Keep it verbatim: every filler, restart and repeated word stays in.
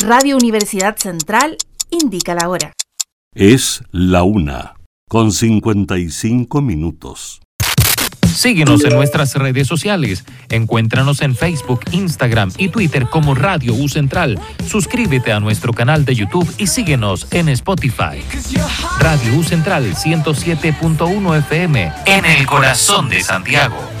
Radio Universidad Central indica la hora. Es la una, con cincuenta y cinco minutos. Síguenos en nuestras redes sociales. Encuéntranos en Facebook, Instagram y Twitter como Radio U Central. Suscríbete a nuestro canal de YouTube y síguenos en Spotify. Radio U Central ciento siete punto uno F M en el corazón de Santiago.